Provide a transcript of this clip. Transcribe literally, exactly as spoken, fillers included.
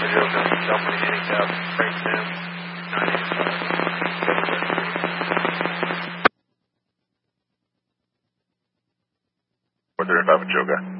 Joker, California handicap, frame stand, nine eighty-five. four thirty-five with Joker.